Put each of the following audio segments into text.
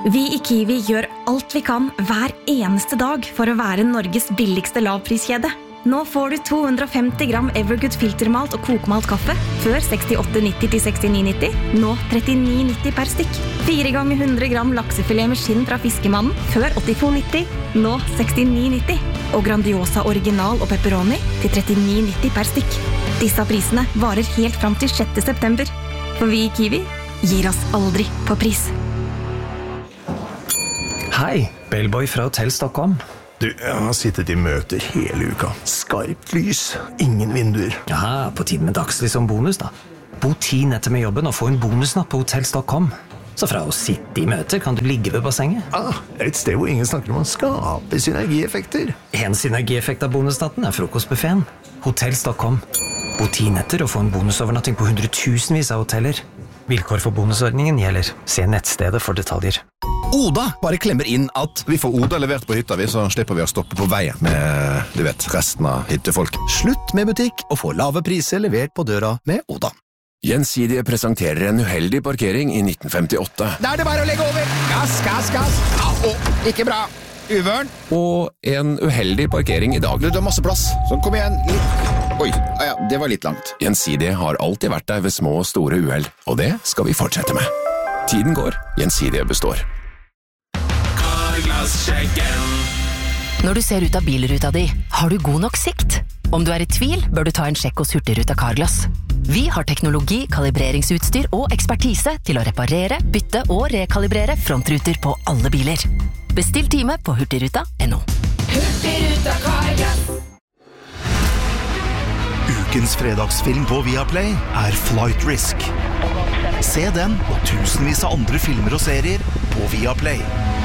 Vi i Kiwi gjør alt vi kan hver eneste dag for å være Norges billigste lavpriskjede. Nå får du 250 gram Evergood filtermalt og kokmalt kaffe før 68,90 til 69,90. Nå 39,90 per stykk. 4 ganger 100 gram laksefilet med skinn fra fiskemannen før 82,90. Nå 69,90. Og Grandiosa original og pepperoni til 39,90 per stykk. Disse prisene varer helt fram til 6. september. For vi i Kiwi gir oss aldri på pris. Hei, Bellboy fra Hotell Stockholm. Du, jeg har sittet i møter hele uka. Skarpt lys, ingen vinduer. Ja, på tiden med dagslys som bonus da. Bo 10 netter med jobben og få en bonusnatt på Hotell Stockholm. Så fra å sitte i møter kan du ligge ved bassenget. Et sted hvor ingen snakker om å skape synergieffekter. En synergieffekt av bonusnatten frokostbuffeten. Hotell Stockholm. Bo 10 netter og få en bonusovernatting på 100,000vis av hoteller. Vilkår for bonusordningen gjelder. Se nettstedet for detaljer. Oda bare klemmer inn at vi får Oda levert på hytta, så slipper vi å stoppe på veien med, du vet, resten av hyttefolk. Slutt med butikk og få lave priser levert på døra med Oda. Gjensidige presenterer en uheldig parkering i 1958. Da det bare å legge over! Gass, gass, gass! Ikke bra! Uvørn! Og en uheldig parkering i dag. Du har masse plass, så kom igjen. Oi, det var litt langt. Gjensidige har alltid vært der ved små og store uheld, og det skal vi fortsette med. Tiden går, Gjensidige består. Når du ser ut av bilruta di, har du god nok sikt? Om du i tvil, bør du ta en sjekk hos Hurtigruta Carglass. Vi har teknologi, kalibreringsutstyr og ekspertise til å reparere, bytte og rekalibrere frontruter på alle biler. Bestill time på hurtigruta.no. Hurtigruta Carglass. Ukens fredagsfilm på Viaplay Flight Risk. Se den og tusenvis av andre filmer og serier på Viaplay.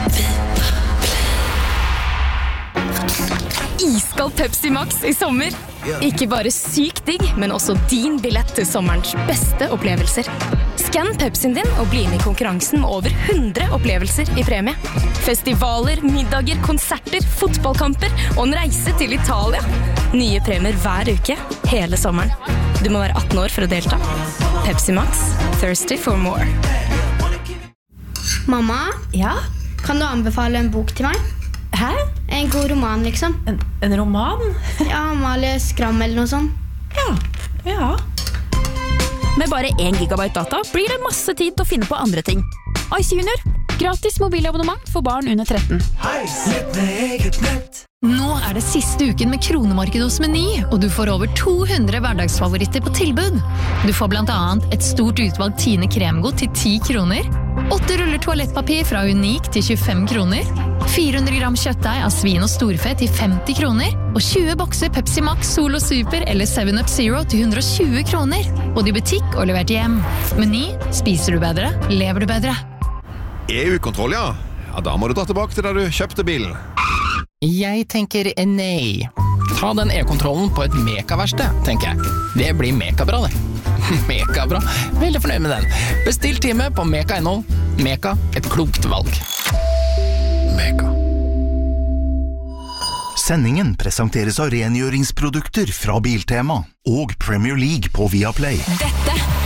Iskald Pepsi Max i sommer. Ikke bare sykt digg, men også din billett til sommerens beste opplevelser. Skann Pepsien din og bli med i konkurransen med over 100 opplevelser i premie. Festivaler, middager, konserter, fotballkamper og en reise til Italia. Nye premier hver uke, hele sommeren. Du må være 18 år for å delta. Pepsi Max, thirsty for more. Mamma? Ja? Kan du anbefale en bok til meg? Hæ? En god roman, liksom. En roman? Ja, Amalie Skram eller noe sånt. Ja. Med bare 1 gigabyte data blir det masse tid til å finne på andre ting. Ice Junior. Gratis mobilabonnement for barn under 13. Nå det siste uken med kronemarked hos Meny, og du får over 200 hverdagsfavoritter på tilbud. Du får blant annet et stort utvalg Tine kremgodt til 10 kroner, 8 ruller toalettpapir fra Unik til 25 kroner, 400 gram kjøttdeig av svin og storfe til 50 kroner, og 20 bokser Pepsi Max, Solo Super eller 7up Zero til 120 kroner. Både i butikk og levert hjem. Meny, spiser du bedre, lever du bedre. EU-kontroll, ja. Ja, da må du dra tilbake til da du kjøpte bilen. Jeg tenker nei. Ta den e-kontrollen på et mekaverksted, tenker jeg. Det blir mekabra, det. Mekabra. Veldig fornøyd med den. Bestill time på Meka.no. Meka, et klokt valg. Meka. Sendingen presenteres av rengjøringsprodukter fra Biltema og Premier League på Viaplay. Dette